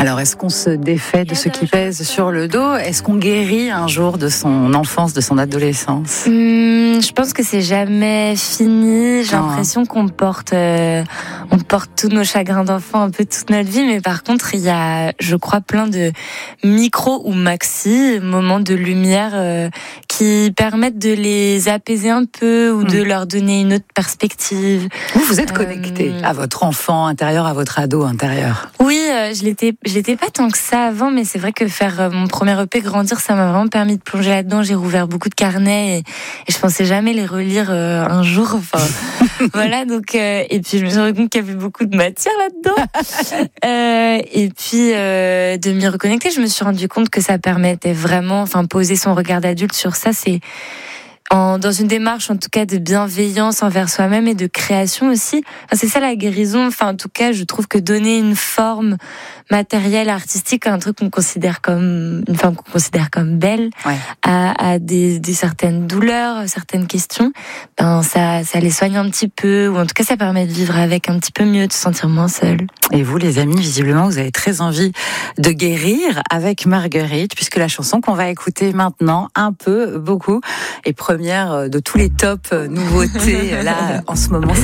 Alors, est-ce qu'on se défait de ce qui pèse sur le dos ? Est-ce qu'on guérit un jour de son enfance, de son adolescence ? Je pense que c'est jamais fini. J'ai l'impression qu'on porte tous nos chagrins d'enfant un peu toute notre vie, mais par contre, il y a, je crois, plein de micro ou maxi moments de lumière qui permettent de les apaiser un peu ou de leur donner une autre perspective. Vous êtes connecté à votre enfant intérieur, à votre ado intérieur. Oui, je l'étais pas tant que ça avant, mais c'est vrai que faire mon premier EP Grandir, ça m'a vraiment permis de plonger là-dedans. J'ai rouvert beaucoup de carnets et je pensais jamais les relire un jour. Enfin, voilà. Donc et puis je me suis rendu compte qu'il y avait beaucoup de matière là-dedans. Et puis de m'y reconnecter, je me suis rendu compte que ça permettait vraiment, enfin, poser son regard d'adulte sur ça, c'est dans une démarche en tout cas de bienveillance envers soi-même et de création aussi. Enfin, c'est ça la guérison. Enfin, en tout cas, je trouve que donner une forme matérielle, artistique, à un truc qu'on considère comme une forme qu'on considère comme belle, à des certaines douleurs, certaines questions, ben ça les soigne un petit peu, ou en tout cas ça permet de vivre avec un petit peu mieux, de se sentir moins seul. Et vous, les amis, visiblement, vous avez très envie de guérir avec Marguerite, puisque la chanson qu'on va écouter maintenant, un peu, beaucoup, est première de tous les tops nouveautés là en ce moment.